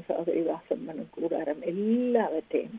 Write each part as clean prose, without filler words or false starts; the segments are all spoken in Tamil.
சகோதரி வாசம் பண்ணும் கூடாரம் எல்லாவற்றையும்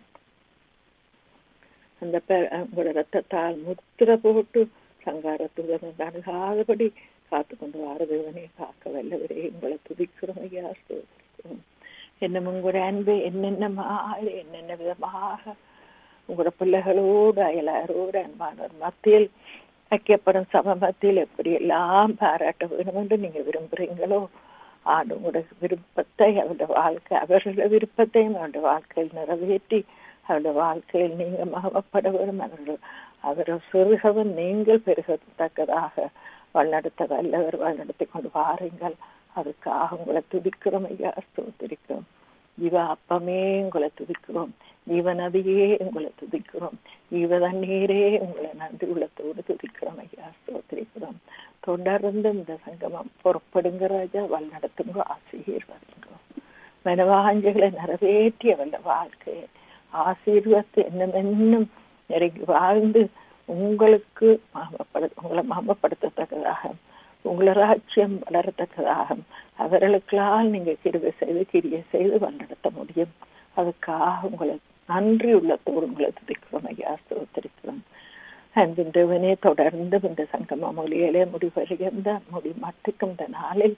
அந்த உங்களோட ரத்தத்தால் முத்திர போட்டு சங்காரத்துடன் அணுகாதபடி காத்து கொண்டு வாரதேவனே, காக்க வல்லவரே உங்களை துதிக்கிறோம் ஐயா, ஸ்தோத்திரிக்கிறோம். என்னும் உங்களோட அன்பு என்னென்ன விதமாக உங்களோட பிள்ளைகளோடு அயலாரோடு அன்பானவர் மத்தியில் ஐக்கியப்படும் சம மத்தியில் எப்படி எல்லாம் பாராட்ட வேணும் என்று நீங்க விரும்புறீங்களோ உங்களோட விருப்பத்தை அவருடைய வாழ்க்கை அவர்களுடைய விருப்பத்தையும் அவருடைய வாழ்க்கையில் நிறைவேற்றி அவருடைய வாழ்க்கையில் நீங்க மகமப்பட வேண்டும். அவர்கள் சிறுகவும் நீங்கள் பெருகத்தக்கதாக வழிநடத்த வல்லவர் வழிநடத்தி கொண்டு வாருங்கள். அதுக்காக உங்களை துதிக்கிறோம் ஐயா, ஸ்தோத்திரிக்கிறோம். ஜீவ அப்பமே உங்களை துதிக்கிறோம், ஜீவ நதியே உங்களை துதிக்கிறோம், ஜீவ தண்ணீரே உங்களை நன்றி உள்ளத்தோடு துதிக்கிறோம் ஐயா, ஸ்தோத்திரிக்கிறோம். தொடர்ந்து இந்த சங்கமம் பொறுப்படுங்க ராஜா, வழிநடத்துங்க, ஆசீர்வதிங்க. மனவாஞ்சைகளை நிறைவேற்றிய வல்ல வாழ்க்கையை ஆசீர்வத்து இன்னும் நெருங்கி வாழ்ந்து உங்களுக்கு உங்களை மகமப்படுத்தத்தக்கதாக உங்களை ராஜ்யம் வளரத்தக்கதாக அவர்களுக்கெல்லாம் நீங்க கிரியை செய்து வழிநடத்த முடியும். அதுக்காக உங்களை நன்றி உள்ளத்தோடு உங்களை துதிக்கிறோம் ஐயா, ஸ்தோத்திரிக்கிறோம். அன்பின் தேவனே, தொடர்ந்து இந்த சங்கம மொழியிலே முடிவருகின்ற மட்டுக்கும் இந்த நாளில்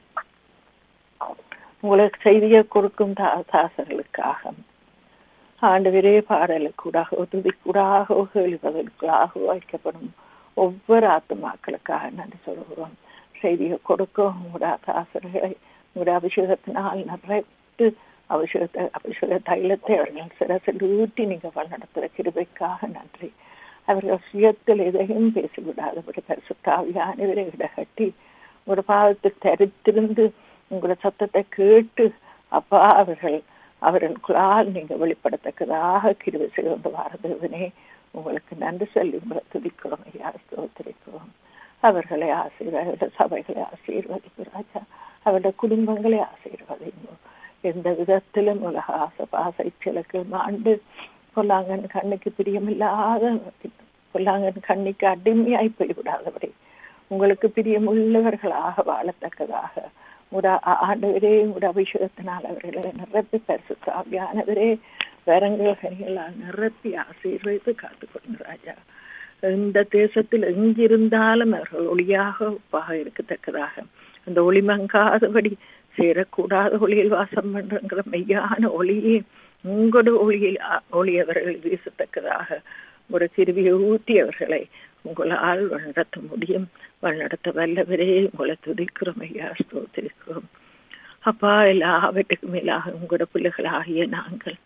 உங்களுக்கு செய்தியை கொடுக்கும் தாசர்களுக்காக ஆண்டவரே பாடலுக்கூடாக துதிக்கூடாக கேள்விப்பதற்காக வைக்கப்படும் ஒவ்வொரு ஆத்துமாக்களுக்காக நன்றி சொல்கிறோம். செய்தியை கொடுக்கும் உங்களோட தாசர்களை உங்களோட அபிஷேகத்தினால் நிறைத்து அபிஷேக தைலத்தை அவர்கள் சிரசில் ஊட்டி நீங்க வழிநடத்துகிற கிருபைக்காக நன்றி. அவர்கள் சுயத்தில் எதையும் பேசிவிடாதபடி பரிசுத்தாவியானவரை இடகட்டி உங்களோட பாதத்தில் தரித்திருந்து உங்களோட சத்தத்தை கேட்டு அப்பா அவர்களுக்குள்ளால் நீங்க வெளிப்படத்தக்கதாக கிருபை செய்து வாரதேவனே, உங்களுக்கு நன்றி சொல்லி உங்களை துதிக்கிறோம் ஐயா, ஸ்தோத்திரிக்கிறோம். அவர்களை ஆசீர்வாத சபைகளை ஆசீர்வதிக்கிறாச்சா, அவருடைய குடும்பங்களை ஆசீர்வதிங்க. எந்த விதத்திலும் உலக ஆசை சிலக்கு மாண்டு பொல்லாங்கன் கண்ணுக்கு பிரியமில்லாத பொல்லாங்கன் கண்ணுக்கு அடிமையாய் போய்விடாதபடி உங்களுக்கு பிரியமுள்ளவர்களாக வாழத்தக்கதாக ஆண்டவரே உங்களுடைய அபிஷேகத்தினால் அவர்களை நிரப்பி பரிசுத்தாவியானவரே வரங்கள் கனிகளால் நிரப்பி ஆசீர்வதித்து காத்துக்கொள்ளுங்க ராஜா. இந்த தேசத்தில் எங்கிருந்தாலும் அவர்கள் ஒளியாக உப்பாக இருக்கத்தக்கதாக அந்த ஒளி மங்காதபடி சேரக்கூடாத ஒளியில் வாசம் பண்றங்கிற மெய்யான ஒளியே உங்களோட ஒளி அவர்கள் வீசத்தக்கதாக ஒரு கிருவியை ஊட்டி அவர்களை உங்களால் வழிநடத்த முடியும். வழிநடத்த வல்லவரே உங்களை துதிக்கிறோம் ஐயா, ஸ்தோத்திரிக்கிறோம். அப்பா, எல்லாவற்றுக்கும் மேலாக உங்களோட பிள்ளைகளாகிய நாங்கள்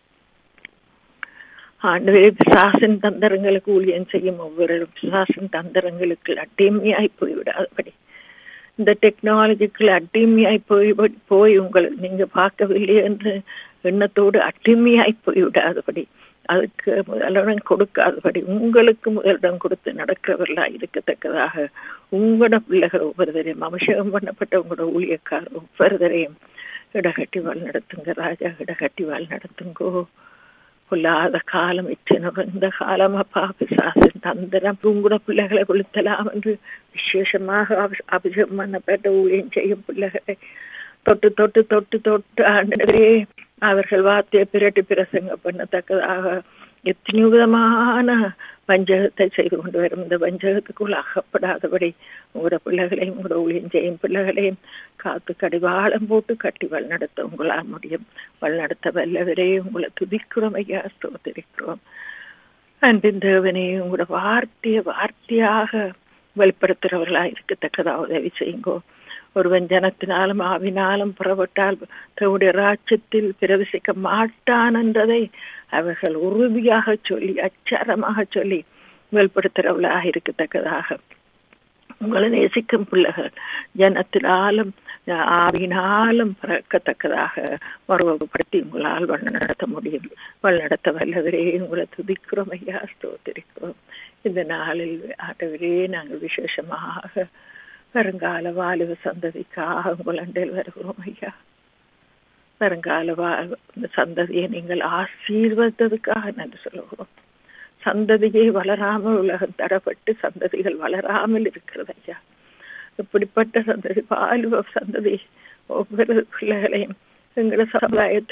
ஆண்டவரே பிசாசின் தந்திரங்களுக்கு ஊழியம் செய்யும் ஒவ்வொரு பிசாசின் தந்திரங்களுக்கு அடிமையாய் போய்விடாதபடி இந்த டெக்னாலஜிக்கு அடிமையாய் போய் உங்களை நீங்க பார்க்கவில்லை என்று எண்ணத்தோடு அடிமையாய் போய்விடாதபடி அதுக்கு முதலிடம் கொடுக்காதபடி உங்களுக்கு முதலிடம் கொடுத்து நடக்கிறவர்களா இருக்கத்தக்கதாக உங்களோட பிள்ளைகள் ஒவ்வொருத்தரையும் அபிஷேகம் பண்ணப்பட்ட உங்களோட ஊழியக்காரர் ஒவ்வொருத்தரையும் இடகட்டி வாழ் நடத்துங்க ராஜா, இடகட்டி வாழ் நடத்துங்கோ. பொல்லாத காலம் இந்த காலம் அப்பா பிசாசின் தந்திரம் உங்களோட பிள்ளைகளை கொளுத்தலாம் என்று விசேஷமாக அபிஷேகம் பண்ணப்பட்ட ஊழியம் செய்யும் பிள்ளைகளை தொட்டு தொட்டு தொட்டு தொட்டு ஆண்டவரே அவர்கள் வார்த்தையை பிரட்டி பிரசங்க பண்ணத்தக்கதாக எத்தனையோ விதமான வஞ்சகத்தை செய்து கொண்டு வரும் இந்த வஞ்சகத்துக்குள் அகப்படாதபடி உங்களோட பிள்ளைகளையும் உங்களோட ஊழியம் செய்யும் பிள்ளைகளையும் காத்து கடிவாளம் போட்டு கட்டி வழிநடத்த உங்களால் முடியும். வழிநடத்த வல்லவரே உங்களை துதிக்கிறோம் ஐயா, ஸ்தோத்திரிக்கிறோம். அன்பின் தேவனே, உங்களோட வார்த்தையாக வெளிப்படுத்துகிறவர்களா இருக்கத்தக்கதா உதவி செய்யுங்கோ. ஒருவன் ஜனத்தினாலும் ஆவினாலும் புறப்பட்டால் தன்னுடைய ராஜ்யத்தில் பிரவேசிக்க மாட்டான் என்றதை அவர்கள் உறுதியாக சொல்லி அச்சாரமாக சொல்லி வெளிப்படுத்துகிறவர்களாக இருக்கத்தக்கதாக உங்களை நேசிக்கும் பிள்ளைகள் ஜனத்தினாலும் ஆவினாலும் பிறக்கத்தக்கதாக மறுவப்படுத்தி உங்களால் வழிநடத்த முடியும். வழிநடத்த வல்லவரே உங்களை துதிக்கிறோம் ஐயா, ஸ்தோத்திரிக்கிறோம். இந்த நாளில் ஆண்டவரே நாங்கள் விசேஷமாக வருங்கால வாலிப சந்ததிக்காக உங்கள் வருகிறோம் ஐயா. வருங்கால சந்ததியை நீங்கள் ஆசீர்வதித்ததுக்காக நன்றி சொல்லுகிறோம். சந்ததியை வளராமல் உலகம் தடப்பட்டு சந்ததிகள் வளராமல் இருக்கிறது ஐயா. இப்படிப்பட்ட சந்ததி வாலிப சந்ததி ஒவ்வொரு பிள்ளைகளையும் எங்களை சமுதாயத்தில்